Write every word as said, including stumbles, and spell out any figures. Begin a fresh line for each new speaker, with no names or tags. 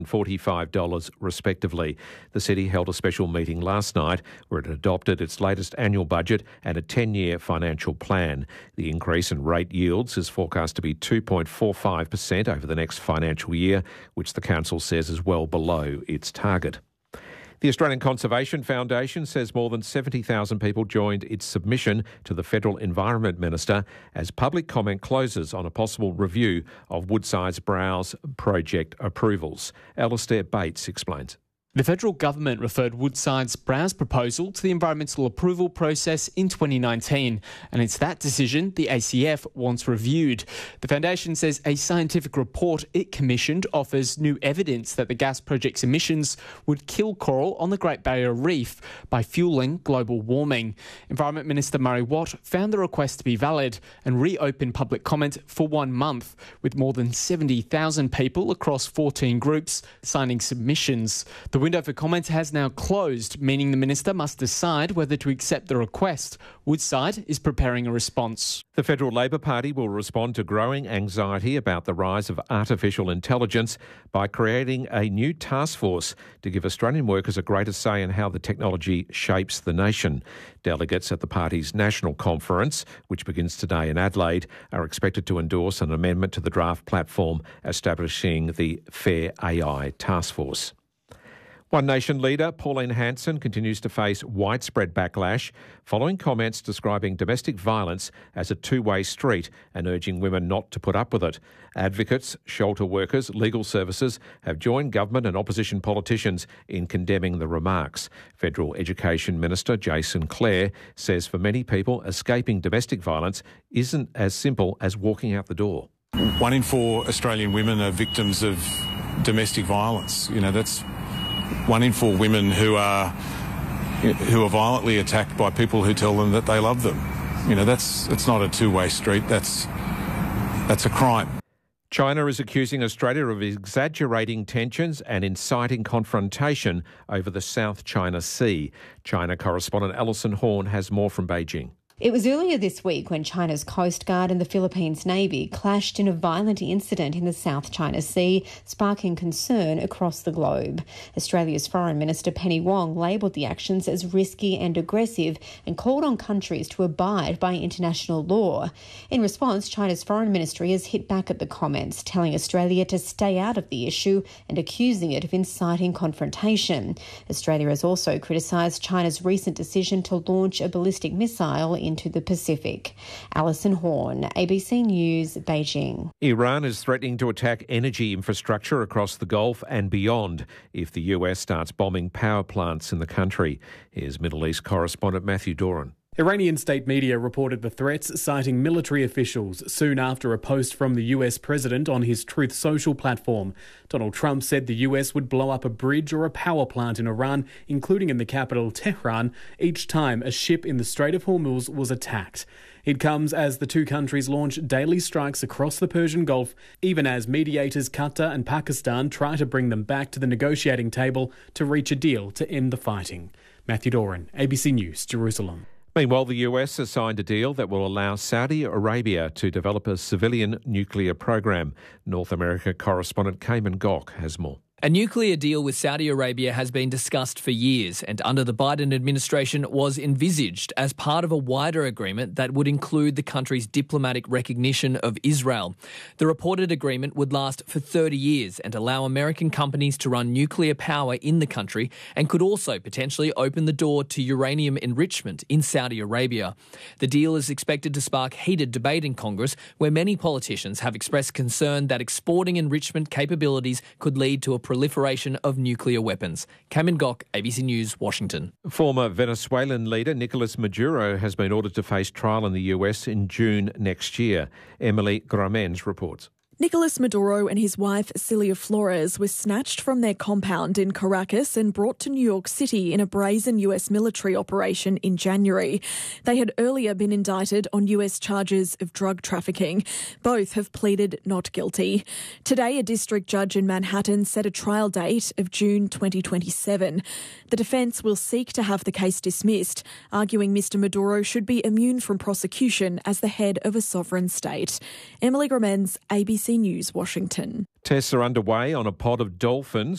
forty-five dollars respectively. The city held a special meeting last night where it adopted its latest annual budget and a ten-year financial plan. The increase in rate yields is forecast to be two point four five percent over the next financial year, which the council says is well below its target. The Australian Conservation Foundation says more than seventy thousand people joined its submission to the Federal Environment Minister as public comment closes on a possible review of Woodside's Browse project approvals. Alistair Bates explains.
The federal government referred Woodside's Browse proposal to the environmental approval process in twenty nineteen, and it's that decision the A C F wants reviewed. The foundation says a scientific report it commissioned offers new evidence that the gas project's emissions would kill coral on the Great Barrier Reef by fuelling global warming. Environment Minister Murray Watt found the request to be valid and reopened public comment for one month, with more than seventy thousand people across fourteen groups signing submissions. The The window for comment has now closed, meaning the minister must decide whether to accept the request. Woodside is preparing a response.
The Federal Labor Party will respond to growing anxiety about the rise of artificial intelligence by creating a new task force to give Australian workers a greater say in how the technology shapes the nation. Delegates at the party's national conference, which begins today in Adelaide, are expected to endorse an amendment to the draft platform establishing the Fair A I task force. One Nation leader Pauline Hanson continues to face widespread backlash following comments describing domestic violence as a two-way street and urging women not to put up with it. Advocates, shelter workers, legal services have joined government and opposition politicians in condemning the remarks. Federal Education Minister Jason Clare says for many people, escaping domestic violence isn't as simple as walking out the door.
One in four Australian women are victims of domestic violence. You know, that's one in four women who are who are violently attacked by people who tell them that they love them. You know, that's it's not a two-way street. That's that's a crime.
China is accusing Australia of exaggerating tensions and inciting confrontation over the South China Sea. China correspondent Alison Horn has more from Beijing.
It was earlier this week when China's Coast Guard and the Philippines Navy clashed in a violent incident in the South China Sea, sparking concern across the globe. Australia's Foreign Minister Penny Wong labelled the actions as risky and aggressive and called on countries to abide by international law. In response, China's Foreign Ministry has hit back at the comments, telling Australia to stay out of the issue and accusing it of inciting confrontation. Australia has also criticised China's recent decision to launch a ballistic missile in into the Pacific. Alison Horn, A B C News, Beijing.
Iran is threatening to attack energy infrastructure across the Gulf and beyond if the U S starts bombing power plants in the country. Here's Middle East correspondent Matthew Doran.
Iranian state media reported the threats, citing military officials soon after a post from the U S president on his Truth Social platform. Donald Trump said the U S would blow up a bridge or a power plant in Iran, including in the capital Tehran, each time a ship in the Strait of Hormuz was attacked. It comes as the two countries launch daily strikes across the Persian Gulf, even as mediators Qatar and Pakistan try to bring them back to the negotiating table to reach a deal to end the fighting. Matthew Doran, A B C News, Jerusalem.
Meanwhile, the U S has signed a deal that will allow Saudi Arabia to develop a civilian nuclear program. North America correspondent Cayman Gok has more.
A nuclear deal with Saudi Arabia has been discussed for years and under the Biden administration was envisaged as part of a wider agreement that would include the country's diplomatic recognition of Israel. The reported agreement would last for thirty years and allow American companies to run nuclear power in the country and could also potentially open the door to uranium enrichment in Saudi Arabia. The deal is expected to spark heated debate in Congress, where many politicians have expressed concern that exporting enrichment capabilities could lead to a proliferation of nuclear weapons. Cayman Gok, A B C News, Washington.
Former Venezuelan leader Nicolas Maduro has been ordered to face trial in the U S in June next year. Emily Gramens reports.
Nicolas Maduro and his wife Celia Flores were snatched from their compound in Caracas and brought to New York City in a brazen U S military operation in January. They had earlier been indicted on U S charges of drug trafficking. Both have pleaded not guilty. Today, a district judge in Manhattan set a trial date of June twenty twenty-seven. The defence will seek to have the case dismissed, arguing Mister Maduro should be immune from prosecution as the head of a sovereign state. Emily Gramens, A B C News, Washington.
Tests are underway on a pod of dolphins